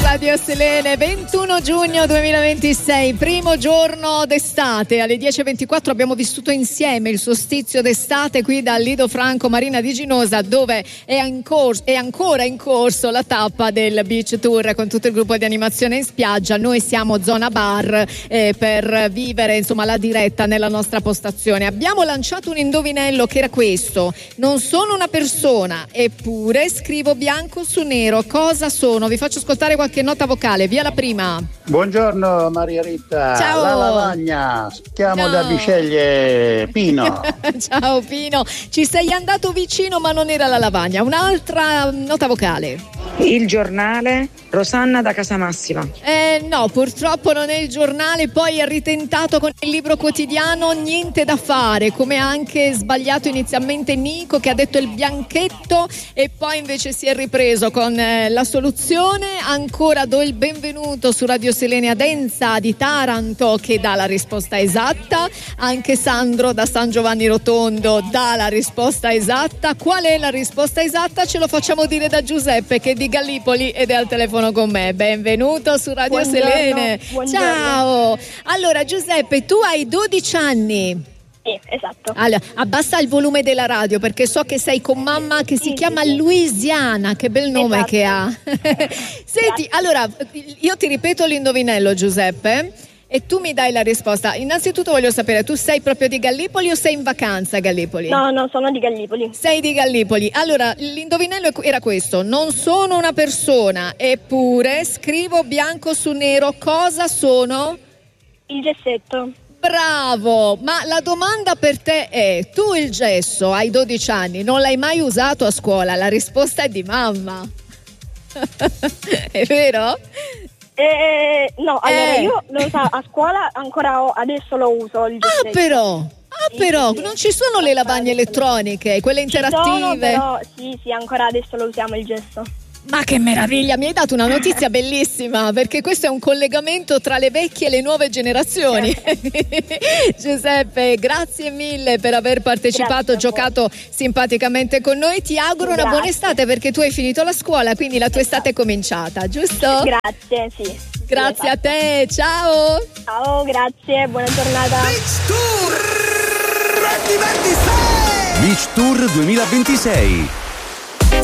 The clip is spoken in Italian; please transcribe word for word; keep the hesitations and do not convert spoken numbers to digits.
Radio Selene, ventuno giugno duemilaventisei, primo giorno d'estate. Alle dieci e ventiquattro abbiamo vissuto insieme il solstizio d'estate qui dal Lido Franco Marina di Ginosa, dove è, in corso, è ancora in corso la tappa del Beach Tour con tutto il gruppo di animazione in spiaggia. Noi siamo zona bar eh, per vivere insomma la diretta nella nostra postazione. Abbiamo lanciato un indovinello che era questo: non sono una persona, eppure scrivo bianco su nero. Cosa sono? Vi faccio ascoltare qualche nota vocale. Via la prima. Buongiorno Maria Rita. Ciao. La lavagna. Chiamo Ciao. da Biceglie Pino. Ciao Pino. Ci sei andato vicino, ma non era la lavagna. Un'altra nota vocale. Il giornale. Rosanna da Casamassima. Eh no, purtroppo non è il giornale. Poi ha ritentato con il libro quotidiano. Niente da fare. Come ha anche sbagliato inizialmente Nico, che ha detto il bianchetto e poi invece si è ripreso con eh, la soluzione. Ancora do il benvenuto su Radio Selene a Denza di Taranto, che dà la risposta esatta. Anche Sandro da San Giovanni Rotondo dà la risposta esatta. Qual è la risposta esatta? Ce lo facciamo dire da Giuseppe, che è di Gallipoli ed è al telefono con me. Benvenuto su Radio Buongiorno, Selene. buongiorno. Ciao. Allora Giuseppe, tu hai dodici anni. Sì, esatto. Allora, abbassa il volume della radio, perché so che sei con mamma che si Sì, chiama sì, sì. Louisiana. Che bel nome Esatto. che ha. Senti, allora io ti ripeto l'indovinello, Giuseppe, e tu mi dai la risposta. Innanzitutto voglio sapere, tu sei proprio di Gallipoli o sei in vacanza a Gallipoli? No, no, sono di Gallipoli. Sei di Gallipoli. Allora, l'indovinello era questo: non sono una persona, eppure scrivo bianco su nero. Cosa sono? Il gessetto. Bravo, ma la domanda per te è: tu il gesso hai dodici anni, non l'hai mai usato a scuola? La risposta è di mamma. È vero? Eh, no, allora Eh. io lo so, a scuola ancora ho, adesso lo uso il gessetto. Ah però, ah Sì, però, sì. non ci sono le lavagne elettroniche, quelle Ci sono, interattive? però sì, sì, ancora adesso lo usiamo il gesso. Ma che meraviglia, mi hai dato una notizia bellissima, perché questo è un collegamento tra le vecchie e le nuove generazioni. Giuseppe, grazie mille per aver partecipato, Grazie a giocato simpaticamente con noi. Ti auguro una Grazie. buona estate, perché tu hai finito la scuola, quindi la tua estate è cominciata, giusto? Grazie, sì. Grazie a Esatto. te, ciao! Ciao, grazie, buona giornata. Beach Tour duemilaventisei Beach Tour duemilaventisei.